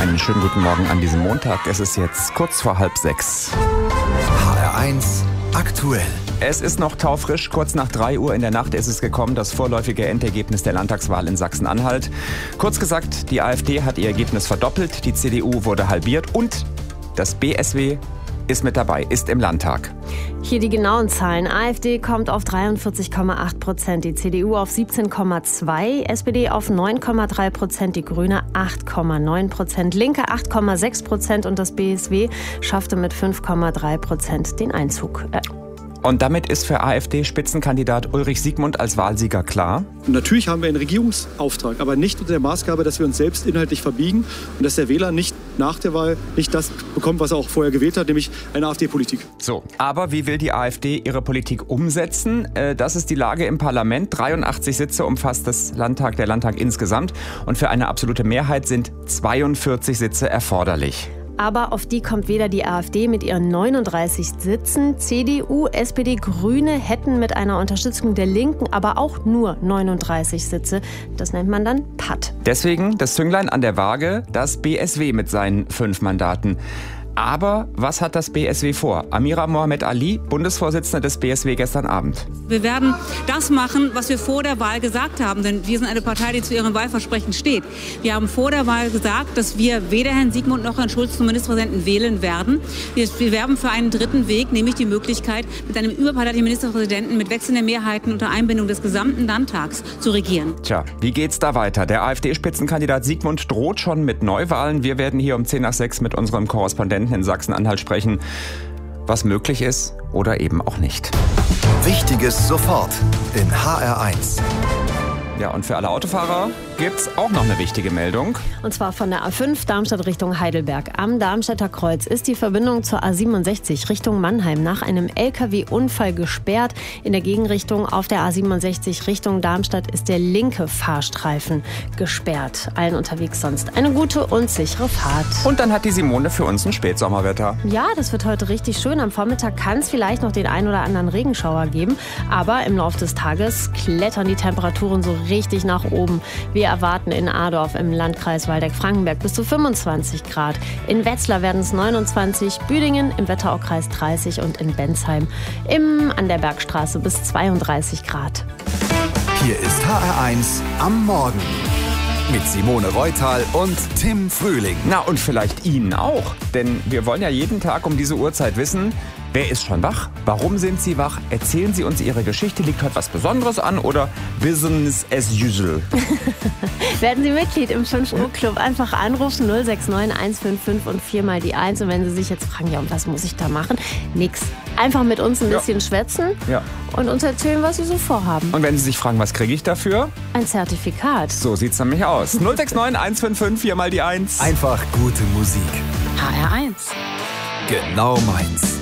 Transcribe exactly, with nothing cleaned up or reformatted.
Einen schönen guten Morgen an diesem Montag. Es ist jetzt kurz vor halb sechs. H R eins aktuell. Es ist noch taufrisch. Kurz nach drei Uhr in der Nacht ist es gekommen, das vorläufige Endergebnis der Landtagswahl in Sachsen-Anhalt. Kurz gesagt, die AfD hat ihr Ergebnis verdoppelt, die C D U wurde halbiert und das B S W ist mit dabei, ist im Landtag. Hier die genauen Zahlen. AfD kommt auf dreiundvierzig Komma acht Prozent, die C D U auf siebzehn Komma zwei, S P D auf neun Komma drei Prozent, die Grüne acht Komma neun Prozent, Linke acht Komma sechs Prozent und das B S W schaffte mit fünf Komma drei Prozent den Einzug. Äh, Und damit ist für AfD-Spitzenkandidat Ulrich Siegmund als Wahlsieger klar. Und natürlich haben wir einen Regierungsauftrag, aber nicht unter der Maßgabe, dass wir uns selbst inhaltlich verbiegen und dass der Wähler nicht nach der Wahl nicht das bekommt, was er auch vorher gewählt hat, nämlich eine AfD-Politik. So, aber wie will die AfD ihre Politik umsetzen? Das ist die Lage im Parlament. dreiundachtzig Sitze umfasst das Landtag, der Landtag insgesamt. Und für eine absolute Mehrheit sind zweiundvierzig Sitze erforderlich. Aber auf die kommt weder die AfD mit ihren neununddreißig Sitzen, C D U, S P D, Grüne hätten mit einer Unterstützung der Linken aber auch nur neununddreißig Sitze. Das nennt man dann Patt. Deswegen das Zünglein an der Waage, das B S W mit seinen fünf Mandaten. Aber was hat das B S W vor? Amira Mohamed Ali, Bundesvorsitzende des B S W gestern Abend. Wir werden das machen, was wir vor der Wahl gesagt haben, denn wir sind eine Partei, die zu ihrem Wahlversprechen steht. Wir haben vor der Wahl gesagt, dass wir weder Herrn Siegmund noch Herrn Schulz zum Ministerpräsidenten wählen werden. Wir, wir werben für einen dritten Weg, nämlich die Möglichkeit, mit einem überparteilichen Ministerpräsidenten mit wechselnden Mehrheiten unter Einbindung des gesamten Landtags zu regieren. Tja, wie geht's da weiter? Der AfD-Spitzenkandidat Siegmund droht schon mit Neuwahlen. Wir werden hier um zehn nach sechs mit unserem Korrespondenten in Sachsen-Anhalt sprechen, was möglich ist oder eben auch nicht. Wichtiges sofort in H R eins. Ja, und für alle Autofahrer gibt's auch noch eine wichtige Meldung. Und zwar von der A fünf Darmstadt Richtung Heidelberg. Am Darmstädter Kreuz ist die Verbindung zur A siebenundsechzig Richtung Mannheim nach einem L K W-Unfall gesperrt. In der Gegenrichtung auf der A siebenundsechzig Richtung Darmstadt ist der linke Fahrstreifen gesperrt. Allen unterwegs sonst eine gute und sichere Fahrt. Und dann hat die Simone für uns ein Spätsommerwetter. Ja, das wird heute richtig schön. Am Vormittag kann es vielleicht noch den ein oder anderen Regenschauer geben. Aber im Laufe des Tages klettern die Temperaturen so richtig nach oben. Wir erwarten in Adorf im Landkreis Waldeck-Frankenberg bis zu fünfundzwanzig Grad. In Wetzlar werden es neunundzwanzig, Büdingen im Wetteraukreis dreißig und in Bensheim im, an der Bergstraße bis zweiunddreißig Grad. Hier ist H R eins am Morgen mit Simone Reutal und Tim Frühling. Na, und vielleicht Ihnen auch. Denn wir wollen ja jeden Tag um diese Uhrzeit wissen, wer ist schon wach? Warum sind Sie wach? Erzählen Sie uns Ihre Geschichte. Liegt heute was Besonderes an oder Business as usual? Werden Sie Mitglied im fünf Uhr Club. Einfach anrufen null sechs neun eins fünf fünf und viermal die eins. Und wenn Sie sich jetzt fragen, ja, und was muss ich da machen? Nix. Einfach mit uns ein bisschen ja. schwätzen ja. und uns erzählen, was Sie so vorhaben. Und wenn Sie sich fragen, was kriege ich dafür? Ein Zertifikat. So sieht's nämlich aus. null sechs neun eins fünf fünf, viermal die eins. Einfach gute Musik. H R eins. Genau meins.